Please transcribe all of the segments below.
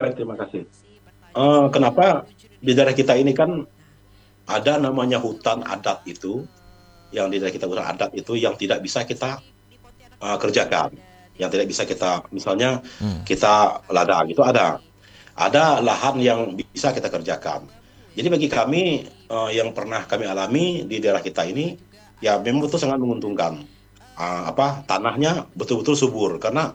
baik, terima kasih. Kenapa di daerah kita ini kan ada namanya hutan adat itu, yang di daerah kita hutan adat itu yang tidak bisa kita kerjakan, yang tidak bisa kita, misalnya Hmm. kita ladang itu ada lahan yang bisa kita kerjakan. Jadi bagi kami yang pernah kami alami di daerah kita ini, ya memang betul sangat menguntungkan. Tanahnya betul-betul subur karena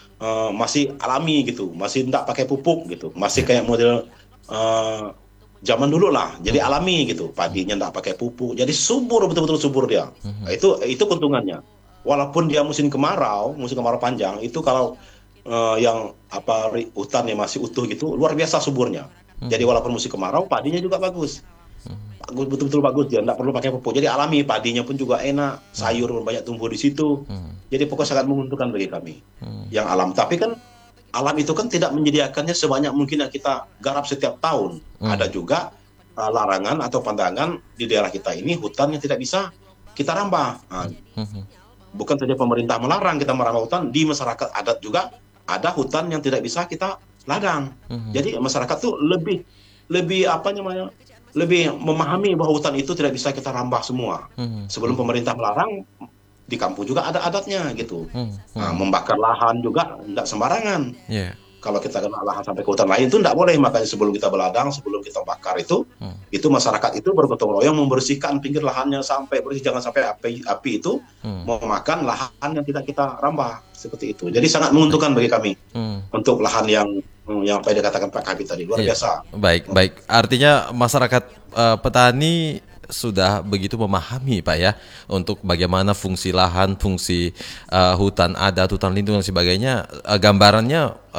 masih alami gitu, masih tidak pakai pupuk gitu, masih Ya. kayak model eh, zaman dulu lah, jadi Hmm. alami gitu, padinya tidak pakai pupuk, jadi subur betul-betul subur dia. Nah, Hmm. itu keuntungannya. Walaupun dia musim kemarau panjang itu kalau yang hutan yang masih utuh gitu luar biasa suburnya. Jadi Hmm. walaupun musim kemarau padinya juga bagus. Bagus, betul-betul bagus dia, nggak perlu pakai pupuk. Jadi alami, padinya pun juga enak, sayur pun banyak tumbuh di situ. Hmm. Jadi pokoknya sangat menguntungkan bagi kami Hmm. yang alam. Tapi kan alam itu kan tidak menyediakannya sebanyak mungkin yang kita garap setiap tahun. Hmm. Ada juga larangan atau pandangan di daerah kita ini hutan yang tidak bisa kita rambah. Nah, Hmm. bukan saja pemerintah melarang kita merambah hutan, di masyarakat adat juga ada hutan yang tidak bisa kita ladang. Hmm. Jadi masyarakat tuh lebih lebih apa namanya? Lebih memahami bahwa hutan itu tidak bisa kita rambah semua. Hmm. Sebelum Hmm. pemerintah melarang, di kampung juga ada adatnya gitu. Hmm. Nah, Hmm. membakar lahan juga tidak sembarangan. Ya. Kalau kita kena lahan sampai ke hutan lain itu tidak boleh. Makanya sebelum kita beladang, sebelum kita bakar Hmm. itu masyarakat itu bergotong royong membersihkan pinggir lahannya sampai bersih, jangan sampai api itu Hmm. memakan lahan yang tidak kita rambah seperti itu. Jadi sangat Baik. menguntungkan bagi kami Hmm. untuk lahan yang apa yang dikatakan Pak Kabit tadi luar Iya, biasa. baik, baik. Artinya masyarakat petani sudah begitu memahami, Pak ya, untuk bagaimana fungsi lahan, fungsi hutan adat, hutan lindung dan sebagainya. Gambarannya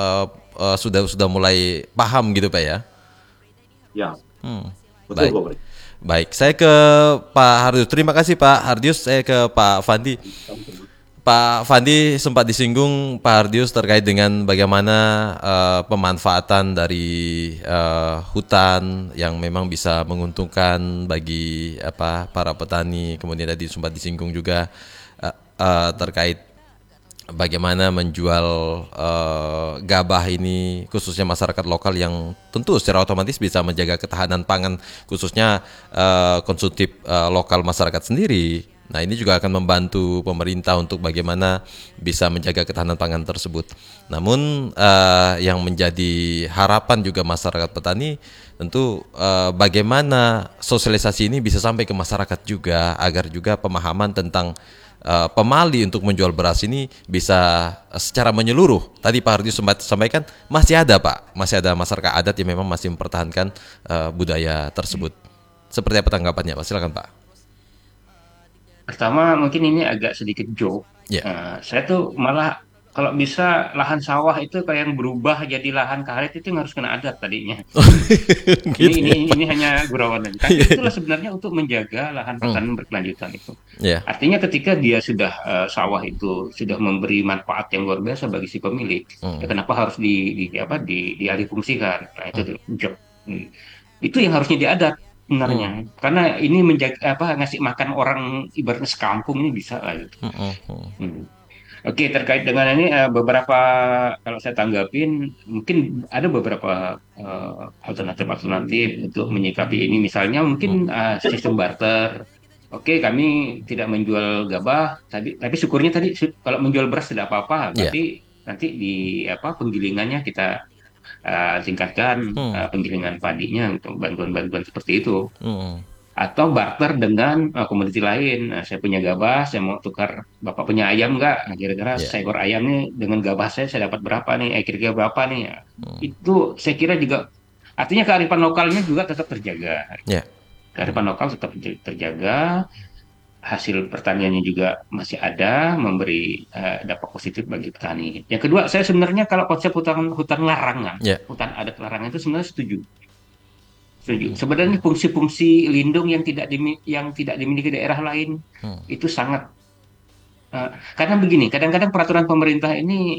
sudah mulai paham gitu, Pak ya. Ya, Hmm. betul Baik, Bro. baik. Saya ke Pak Hardius. Terima kasih Pak Hardius. Saya ke Pak Fandi. Pak Fandi sempat disinggung Pak Hardius terkait dengan bagaimana pemanfaatan dari hutan yang memang bisa menguntungkan bagi para petani. Kemudian tadi sempat disinggung juga terkait bagaimana menjual gabah ini khususnya masyarakat lokal yang tentu secara otomatis bisa menjaga ketahanan pangan khususnya konsumtif lokal masyarakat sendiri. Nah, ini juga akan membantu pemerintah untuk bagaimana bisa menjaga ketahanan pangan tersebut. Namun yang menjadi harapan juga masyarakat petani tentu bagaimana sosialisasi ini bisa sampai ke masyarakat juga agar juga pemahaman tentang pemali untuk menjual beras ini bisa secara menyeluruh. Tadi Pak Hardi sempat sampaikan masih ada Pak, masih ada masyarakat adat yang memang masih mempertahankan budaya tersebut. Seperti apa tanggapannya Pak? Silakan Pak. Pertama, mungkin ini agak sedikit joke. Ya. Saya tuh malah kalau bisa lahan sawah itu kayak yang berubah jadi lahan karet itu yang harus kena adat tadinya. Ini Gitu ini ya. ini hanya gurauan aja. Tapi Iya, itulah iya. sebenarnya untuk menjaga lahan Hmm. pertanian berkelanjutan itu. Ya. Artinya ketika dia sudah sawah itu sudah memberi manfaat yang luar biasa bagi si pemilik, ya Hmm. kenapa harus dialih fungsikan? Nah, itu Hmm. tuh job. Hmm. Itu yang harusnya diadat sebenarnya. Hmm. Karena ini menjaga ngasih makan orang ibaratnya sekampung ini bisa lah gitu. Hmm. Hmm. Hmm. Hmm. Oke, terkait dengan ini beberapa kalau saya tanggapin mungkin ada beberapa alternatif-alternatif untuk menyikapi ini. Misalnya mungkin Hmm. sistem barter. Oke, kami tidak menjual gabah, tapi syukurnya tadi kalau menjual beras tidak apa-apa. Ya. Berarti nanti di penggilingannya kita tingkatkan Hmm. penggilingan padinya untuk bantuan-bantuan seperti itu Hmm. atau barter dengan komoditi lain. Nah, saya punya gabah, saya mau tukar bapak punya ayam nggak? Nah, kira-kira Ya. seekor ayam nih dengan gabah saya dapat berapa nih? Kira-kira berapa nih? Ya, Hmm. itu saya kira juga artinya kearifan lokalnya juga tetap terjaga. Ya. Kearifan lokal tetap terjaga, hasil pertaniannya juga masih ada, memberi dampak positif bagi petani. Yang kedua, saya sebenarnya kalau konsep hutan hutan larangan, Ya. hutan adat larangan itu sebenarnya setuju. Setuju. Hmm. Sebenarnya fungsi-fungsi lindung yang tidak dimiliki daerah lain Hmm. itu sangat karena begini, kadang-kadang peraturan pemerintah ini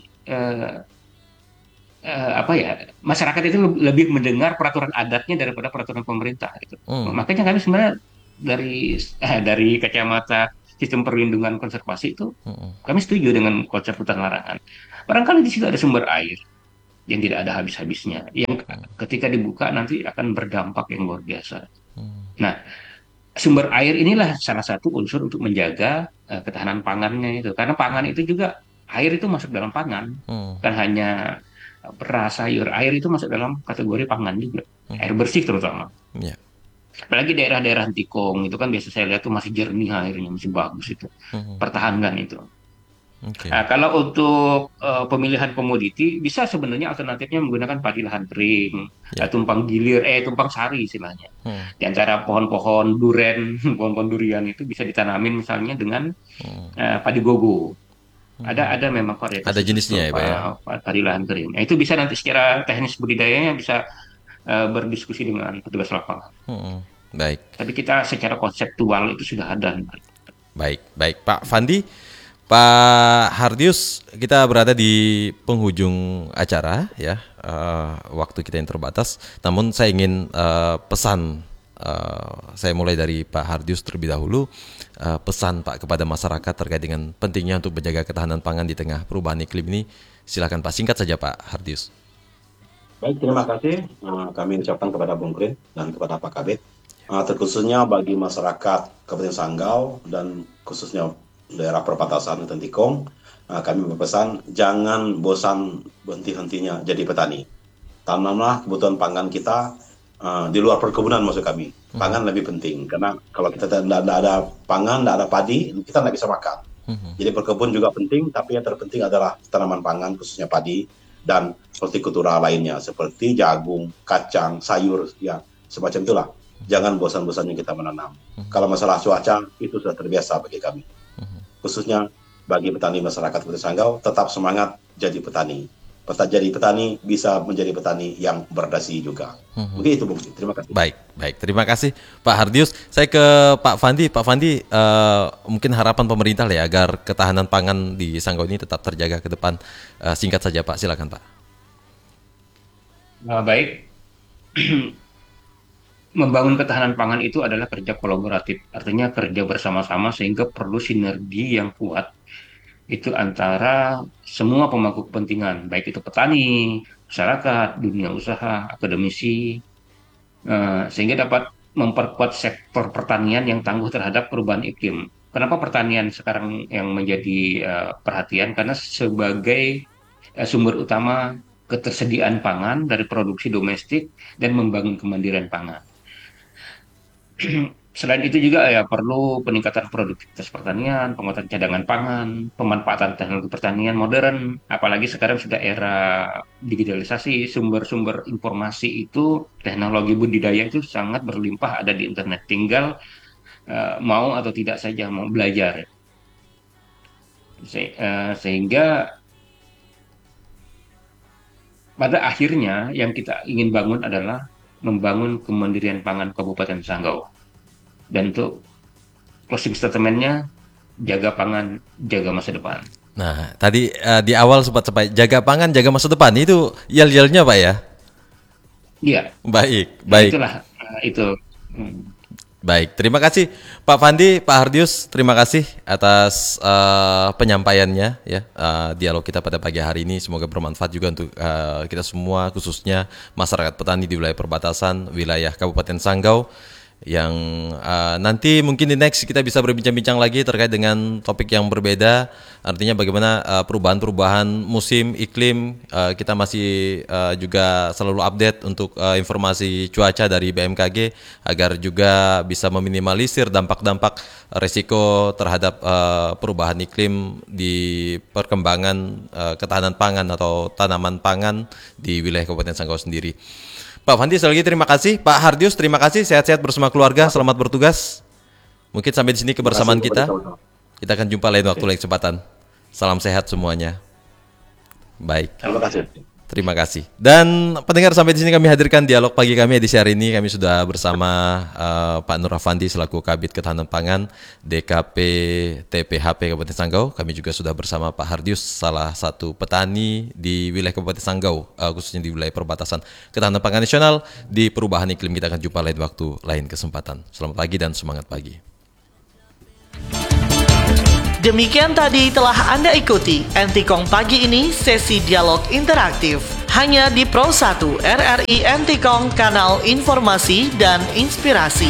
apa ya, masyarakat itu lebih mendengar peraturan adatnya daripada peraturan pemerintah gitu. Hmm. Makanya kami sebenarnya dari kacamata sistem perlindungan konservasi itu Hmm. kami setuju dengan konsep hutan larangan. Barangkali di situ ada sumber air. yang tidak ada habis-habisnya, yang ketika dibuka nanti akan berdampak yang luar biasa. Nah, sumber air inilah salah satu unsur untuk menjaga ketahanan pangannya itu. Karena pangan itu juga, air itu masuk dalam pangan. Hmm. Bukan hanya beras, sayur, air itu masuk dalam kategori pangan juga. Air bersih terutama. Ya. Apalagi daerah-daerah Tikong itu kan biasa saya lihat tuh masih jernih airnya, masih bagus itu. Hmm. Pertahankan itu. Oke. Nah, kalau untuk pemilihan komoditi, bisa sebenarnya alternatifnya menggunakan padi lahan kering, Ya. tumpang sari istilahnya. Hmm. Di antara pohon-pohon duren, pohon-pohon durian itu bisa ditanamin misalnya dengan Hmm. padi gogo. Ada memang varietas Ada khusus jenisnya ya, untuk Pak ya. padi lahan kering. Nah, itu bisa nanti secara teknis budidayanya bisa berdiskusi dengan petugas lapangan. Hmm. Baik. Tapi kita secara konseptual itu sudah ada. Baik, baik Pak Fandi, Pak Hardius, kita berada di penghujung acara ya. Waktu kita yang terbatas. Namun saya ingin pesan, saya mulai dari Pak Hardius terlebih dahulu. Pesan Pak kepada masyarakat terkait dengan pentingnya untuk menjaga ketahanan pangan di tengah perubahan iklim ini. Silakan Pak, singkat saja Pak Hardius. Baik, terima kasih. Kami ucapkan kepada Bung Krin dan kepada Pak Kabit. Terkhususnya bagi masyarakat Kabupaten Sanggau dan khususnya daerah perbatasan Tentikong, kami berpesan jangan bosan henti-hentinya jadi petani. Tanamlah kebutuhan pangan kita di luar perkebunan, maksud kami. Pangan lebih penting karena kalau kita tidak ada pangan, tidak ada padi, kita tidak bisa makan. Jadi berkebun juga penting, tapi yang terpenting adalah tanaman pangan khususnya padi dan hortikultura lainnya seperti jagung, kacang, sayur, ya semacam itulah. Jangan bosan-bosannya kita menanam. Kalau masalah cuaca itu sudah terbiasa bagi kami. Khususnya bagi petani masyarakat Kabupaten Sanggau, tetap semangat jadi petani. Jadi petani bisa menjadi petani yang berdasi juga. Mungkin itu Bung. Terima kasih. Baik, baik. Terima kasih Pak Hardius. Saya ke Pak Fandi. Pak Fandi, mungkin harapan pemerintah ya agar ketahanan pangan di Sanggau ini tetap terjaga ke depan. Singkat saja Pak, silakan Pak. Baik. Membangun ketahanan pangan itu adalah kerja kolaboratif, artinya kerja bersama-sama sehingga perlu sinergi yang kuat itu antara semua pemangku kepentingan, baik itu petani, masyarakat, dunia usaha, akademisi, sehingga dapat memperkuat sektor pertanian yang tangguh terhadap perubahan iklim. Kenapa pertanian sekarang yang menjadi perhatian? Karena sebagai sumber utama ketersediaan pangan dari produksi domestik dan membangun kemandirian pangan. Selain itu juga ya perlu peningkatan produktivitas pertanian, penguatan cadangan pangan, pemanfaatan teknologi pertanian modern, apalagi sekarang sudah era digitalisasi, sumber-sumber informasi itu, teknologi budidaya itu sangat berlimpah ada di internet. Tinggal mau atau tidak saja mau belajar. Sehingga pada akhirnya yang kita ingin bangun adalah membangun kemandirian pangan Kabupaten Sanggau. Dan untuk closing statement-nya, jaga pangan, jaga masa depan. Nah, tadi di awal sempat jaga pangan, jaga masa depan. Itu yel-yelnya Pak ya? Iya. Baik, baik. Itulah, itu. Baik, terima kasih Pak Fandi, Pak Hardius, terima kasih atas penyampaiannya ya, dialog kita pada pagi hari ini. Semoga bermanfaat juga untuk kita semua, khususnya masyarakat petani di wilayah perbatasan wilayah Kabupaten Sanggau, yang nanti mungkin di next kita bisa berbincang-bincang lagi terkait dengan topik yang berbeda, artinya bagaimana perubahan-perubahan musim iklim. Kita masih juga selalu update untuk informasi cuaca dari BMKG agar juga bisa meminimalisir dampak-dampak resiko terhadap perubahan iklim di perkembangan ketahanan pangan atau tanaman pangan di wilayah Kabupaten Sanggau sendiri. Pak Fandi, sekali lagi terima kasih. Pak Hardius, terima kasih. Sehat-sehat bersama keluarga. Selamat bertugas. Mungkin sampai di sini kebersamaan kita. Kita akan jumpa lain waktu, lain kesempatan. Salam sehat semuanya. Baik. Terima kasih. Terima kasih. Dan pendengar, sampai di sini kami hadirkan dialog pagi kami edisi hari ini. Kami sudah bersama Pak Nur Afandi selaku Kabid Ketahanan Pangan DKP TPHP Kabupaten Sanggau. Kami juga sudah bersama Pak Hardius, salah satu petani di wilayah Kabupaten Sanggau, khususnya di wilayah perbatasan ketahanan pangan nasional. Di perubahan iklim kita akan jumpa lain waktu, lain kesempatan. Selamat pagi dan semangat pagi. Demikian tadi telah Anda ikuti Entikong pagi ini, sesi dialog interaktif hanya di Pro 1 RRI Antikong, kanal informasi dan inspirasi.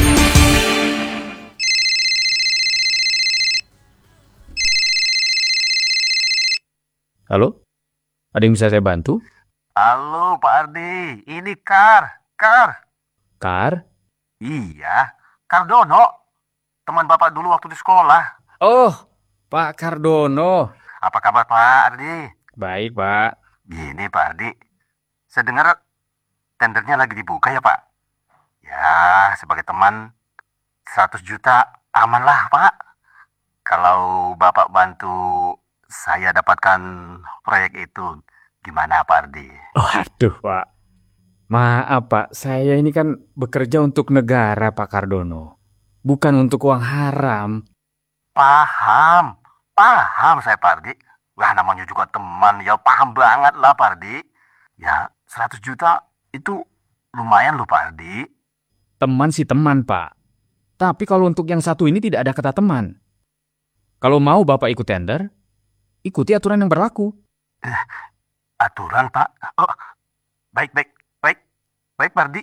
Halo? Ada yang bisa saya bantu? Halo Pak Ardi, ini Kar. Kar? Iya, Kardono. Teman Bapak dulu waktu di sekolah. Oh, Pak Kardono. Apa kabar Pak Ardi? Baik, Pak. Gini Pak Ardi, saya dengar tendernya lagi dibuka ya Pak. Ya, sebagai teman 100 juta aman lah Pak. Kalau Bapak bantu saya dapatkan proyek itu, gimana Pak Ardi? Oh, aduh, Pak. Maaf, Pak. Saya ini kan bekerja untuk negara, Pak Kardono. Bukan untuk uang haram. Paham saya Pak Ardi. Wah, namanya juga teman, ya paham banget lah Pak Ardi. Ya, 100 juta itu lumayan loh Pak Ardi. Teman sih teman, Pak. Tapi kalau untuk yang satu ini tidak ada kata teman. Kalau mau Bapak ikut tender, ikuti aturan yang berlaku. Aturan Pak? Oh, baik Pak Ardi.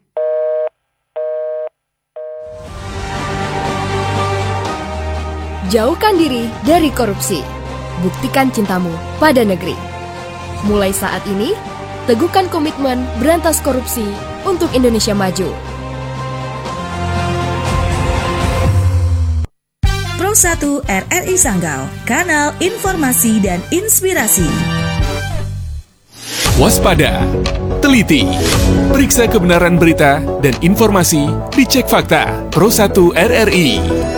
Jauhkan diri dari korupsi. Buktikan cintamu pada negeri. Mulai saat ini, teguhkan komitmen berantas korupsi untuk Indonesia maju. Pro 1 RRI Sanggau, kanal informasi dan inspirasi. Waspada, teliti, periksa kebenaran berita dan informasi, dicek fakta. Pro 1 RRI.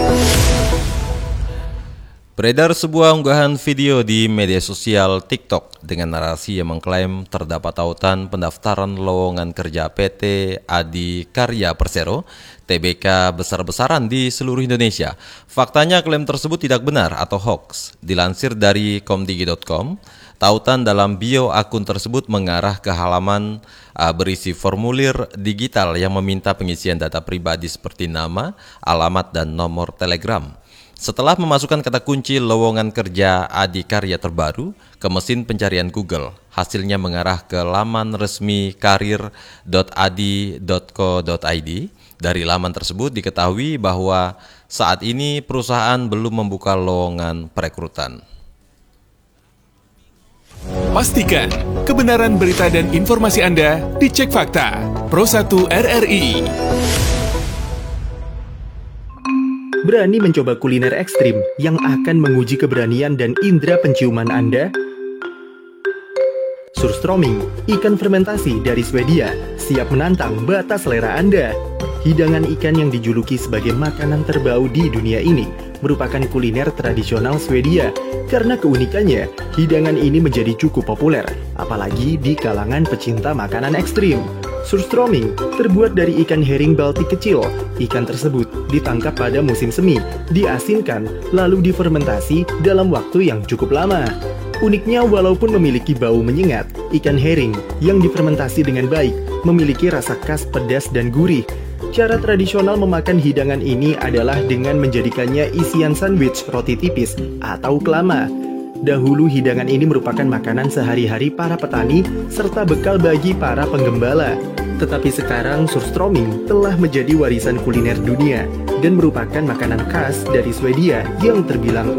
Beredar sebuah unggahan video di media sosial TikTok dengan narasi yang mengklaim terdapat tautan pendaftaran lowongan kerja PT Adi Karya Persero TBK besar-besaran di seluruh Indonesia. Faktanya klaim tersebut tidak benar atau hoax. Dilansir dari komdigi.com, tautan dalam bio akun tersebut mengarah ke halaman berisi formulir digital yang meminta pengisian data pribadi seperti nama, alamat, dan nomor telegram. Setelah memasukkan kata kunci lowongan kerja Adi Karya terbaru ke mesin pencarian Google, hasilnya mengarah ke laman resmi karir.adi.co.id. Dari laman tersebut diketahui bahwa saat ini perusahaan belum membuka lowongan perekrutan. Pastikan kebenaran berita dan informasi Anda dicek fakta. Pro 1 RRI. Berani mencoba kuliner ekstrim yang akan menguji keberanian dan indera penciuman Anda? Surströmming, ikan fermentasi dari Swedia, siap menantang batas selera Anda. Hidangan ikan yang dijuluki sebagai makanan terbau di dunia ini merupakan kuliner tradisional Swedia. Karena keunikannya, hidangan ini menjadi cukup populer, apalagi di kalangan pecinta makanan ekstrim. Surströmming terbuat dari ikan herring Baltik kecil. Ikan tersebut ditangkap pada musim semi, diasinkan, lalu difermentasi dalam waktu yang cukup lama. Uniknya, walaupun memiliki bau menyengat, ikan herring yang difermentasi dengan baik memiliki rasa khas pedas dan gurih. Cara tradisional memakan hidangan ini adalah dengan menjadikannya isian sandwich roti tipis atau klama. Dahulu hidangan ini merupakan makanan sehari-hari para petani serta bekal bagi para penggembala. Tetapi sekarang surströmming telah menjadi warisan kuliner dunia dan merupakan makanan khas dari Swedia yang terbilang